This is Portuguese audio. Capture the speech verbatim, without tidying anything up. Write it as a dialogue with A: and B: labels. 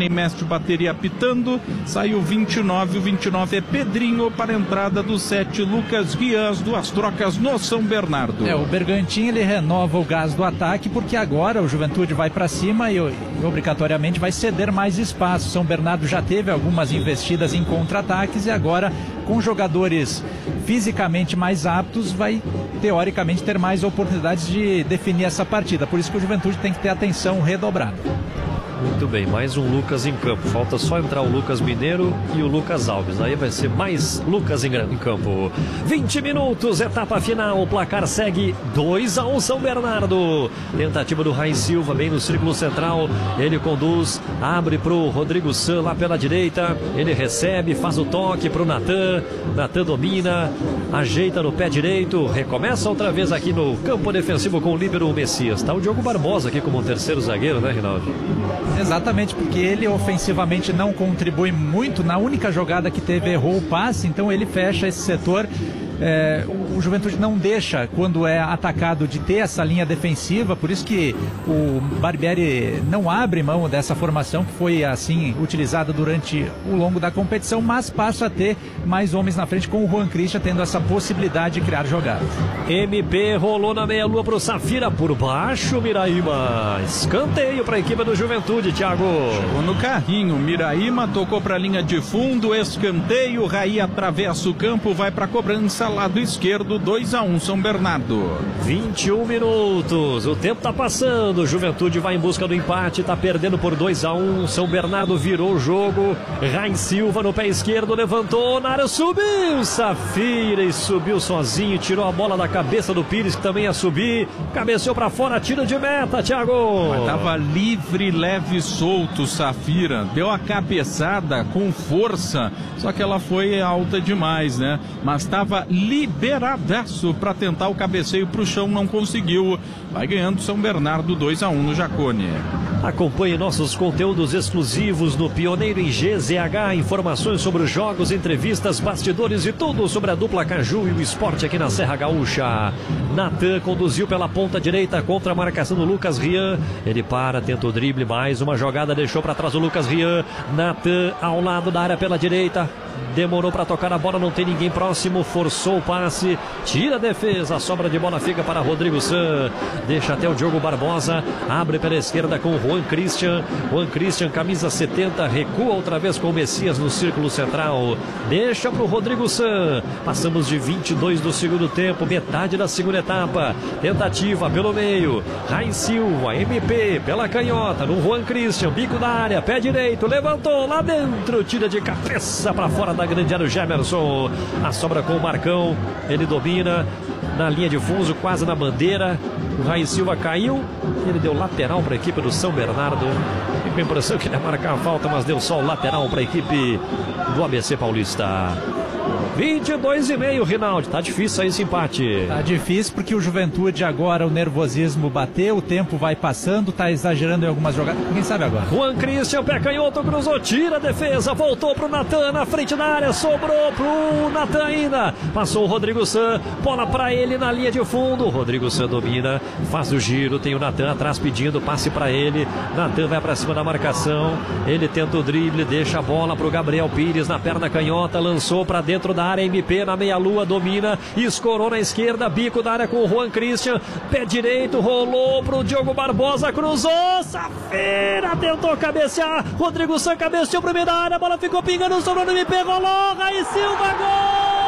A: Sidney Mestre bateria apitando, saiu vinte e nove, o vinte e nove é Pedrinho para a entrada do sete, Lucas Rian, as duas trocas no São Bernardo.
B: É, o Bergantin ele renova o gás do ataque porque agora o Juventude vai para cima e, e obrigatoriamente vai ceder mais espaço. São Bernardo já teve algumas investidas em contra-ataques e agora com jogadores fisicamente mais aptos vai teoricamente ter mais oportunidades de definir essa partida. Por isso que o Juventude tem que ter atenção redobrada.
C: Muito bem, mais um Lucas em campo. Falta só entrar o Lucas Mineiro e o Lucas Alves. Aí vai ser mais Lucas em, em campo. vinte minutos, etapa final. O placar segue dois a um São Bernardo. Tentativa do Raí Silva, bem no círculo central. Ele conduz, abre para o Rodrigo San lá pela direita. Ele recebe, faz o toque para o Natan. Natan domina, ajeita no pé direito. Recomeça outra vez aqui no campo defensivo com o líbero Messias. Está o Diogo Barbosa aqui como terceiro zagueiro, né, Rinaldi?
B: Exatamente, porque ele ofensivamente não contribui muito. Na única jogada que teve, errou o passe, então ele fecha esse setor. É, o Juventude não deixa, quando é atacado, de ter essa linha defensiva, por isso que o Barbieri não abre mão dessa formação que foi assim utilizada durante o longo da competição, mas passa a ter mais homens na frente, com o Juan Christian tendo essa possibilidade de criar jogadas.
C: M P rolou na meia-lua para o Safira, por baixo, Miraíma, escanteio para a equipe do Juventude, Thiago.
A: Chegou no carrinho, Miraíma tocou para a linha de fundo, escanteio, Raí atravessa o campo, vai para a cobrança, lado esquerdo, dois a um São Bernardo.
C: vinte e um minutos, o tempo tá passando, Juventude vai em busca do empate, tá perdendo por dois a um, São Bernardo virou o jogo, Raí Silva no pé esquerdo, levantou na área, subiu, Safira e subiu sozinho, tirou a bola da cabeça do Pires, que também ia subir, cabeceou pra fora, tiro de meta, Thiago.
A: Mas tava livre, leve e solto, Safira, deu a cabeçada com força, só que ela foi alta demais, né? Mas tava liberadaço para tentar o cabeceio para o chão, não conseguiu. Vai ganhando São Bernardo dois a um no Jacone.
C: Acompanhe nossos conteúdos exclusivos no Pioneiro em G Z H, informações sobre os jogos, entrevistas, bastidores e tudo sobre a dupla Caju e o esporte aqui na Serra Gaúcha. Natan conduziu pela ponta direita contra a marcação do Lucas Rian. Ele para, tenta o drible, mais uma jogada, deixou para trás o Lucas Rian. Natan ao lado da área pela direita. Demorou para tocar a bola, não tem ninguém próximo, forçou o passe, tira a defesa, a sobra de bola fica para Rodrigo San, deixa até o Diogo Barbosa, abre pela esquerda com o Juan Christian, Juan Christian, camisa setenta, recua outra vez com o Messias no círculo central, deixa para o Rodrigo San, passamos de vinte e dois do segundo tempo, metade da segunda etapa, tentativa pelo meio, Raí Silva, M P, pela canhota, no Juan Christian, bico da área, pé direito, levantou lá dentro, tira de cabeça para fora da grande área o Gemerson, a sobra com o Marcão, ele domina na linha de fuso, quase na bandeira, o Raí Silva caiu, ele deu lateral para a equipe do São Bernardo, fica a impressão que ele ia marcar a falta, mas deu só o lateral para a equipe do A B C Paulista. vinte e dois e meio, Rinaldi, tá difícil aí esse empate.
B: Tá difícil porque o Juventude agora, o nervosismo bateu, o tempo vai passando, tá exagerando em algumas jogadas, quem sabe agora.
C: Juan Christian, pé canhoto, cruzou, tira a defesa, voltou pro Natan, na frente da área, sobrou pro Natan ainda, passou o Rodrigo San, bola pra ele na linha de fundo, o Rodrigo San domina, faz o giro, tem o Natan atrás pedindo, passe pra ele, Natan vai pra cima da marcação, ele tenta o drible, deixa a bola pro Gabriel Pires na perna canhota, lançou pra dentro da área, M P na meia-lua, domina, escorou na esquerda, bico da área com o Juan Christian, pé direito, rolou pro Diogo Barbosa, cruzou, Safira tentou cabecear, Rodrigo San cabeceou pro meio da área, a bola ficou pingando, sobrou no M P, rolou, Raí Silva, gol!